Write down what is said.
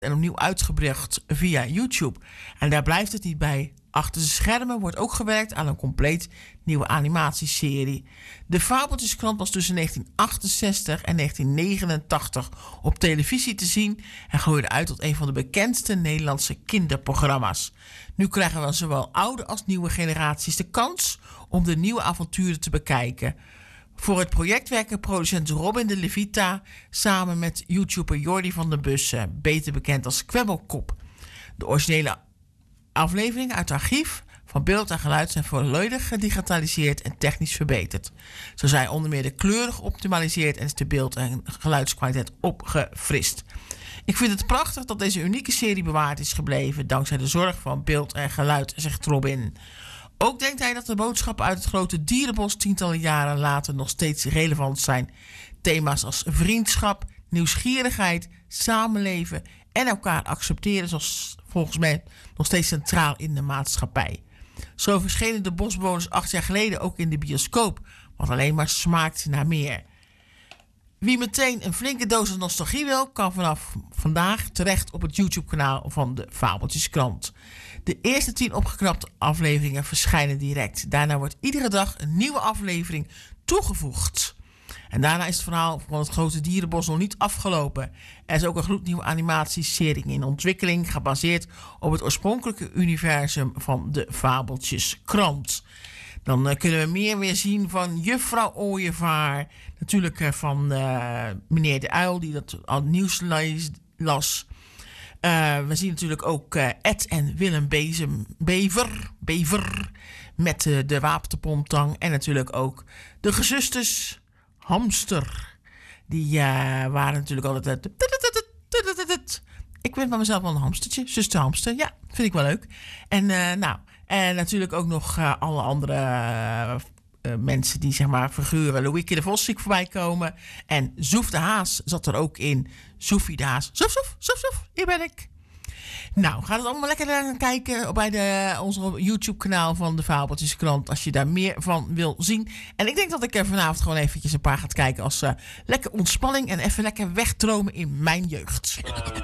en opnieuw uitgebracht via YouTube. En daar blijft het niet bij. Achter de schermen wordt ook gewerkt aan een compleet nieuwe animatieserie. De Fabeltjeskrant was tussen 1968 en 1989 op televisie te zien en groeide uit tot een van de bekendste Nederlandse kinderprogramma's. Nu krijgen we zowel oude als nieuwe generaties de kans om de nieuwe avonturen te bekijken. Voor het project werken producent Robin de Levita samen met YouTuber Jordi van der Bussen, beter bekend als Kwebbelkop. De originele afleveringen uit het archief van beeld en geluid zijn volledig gedigitaliseerd en technisch verbeterd. Zo zijn onder meer de kleuren geoptimaliseerd en is de beeld- en geluidskwaliteit opgefrist. Ik vind het prachtig dat deze unieke serie bewaard is gebleven dankzij de zorg van beeld en geluid, zegt Robin. Ook denkt hij dat de boodschappen uit het grote dierenbos tientallen jaren later nog steeds relevant zijn. Thema's als vriendschap, nieuwsgierigheid, samenleven en elkaar accepteren zoals volgens mij nog steeds centraal in de maatschappij. Zo verschenen de bosbewoners 8 jaar geleden ook in de bioscoop, wat alleen maar smaakt naar meer. Wie meteen een flinke dosis nostalgie wil, kan vanaf vandaag terecht op het YouTube-kanaal van de Fabeltjeskrant. De eerste 10 opgeknapte afleveringen verschijnen direct. Daarna wordt iedere dag een nieuwe aflevering toegevoegd. En daarna is het verhaal van het grote dierenbos nog niet afgelopen. Er is ook een gloednieuwe animatieserie in ontwikkeling, gebaseerd op het oorspronkelijke universum van de Fabeltjeskrant. Dan kunnen we meer weer zien van Juffrouw Ooievaar. Natuurlijk van meneer de Uil, die dat al nieuws las. We zien natuurlijk ook Ed en Willem Bever met de wapenpomptang. En natuurlijk ook de gezusters Hamster. Die waren natuurlijk altijd... Ik vind van mezelf wel een hamstertje. Zuster Hamster, ja, vind ik wel leuk. En natuurlijk ook nog alle andere mensen die, zeg maar, figuren. Louieke de Vos zie ik voorbij komen. En Zoef de Haas zat er ook in. Zoefie de Haas. Zoef, zoef, zoef, zoef. Hier ben ik. Nou, ga het allemaal lekker naar kijken bij onze YouTube-kanaal van de Fabeltjeskrant. Als je daar meer van wil zien. En ik denk dat ik er vanavond gewoon eventjes een paar ga kijken als lekker ontspanning. En even lekker wegdromen in mijn jeugd.